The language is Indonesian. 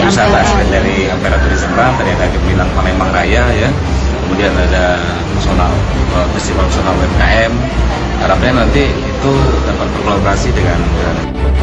wisata dari Ampera Tourism Run, tadi ada bilang Palembang Raya ya, kemudian ada festival nasional UMKM. Harapannya nanti itu dapat berkolaborasi dengan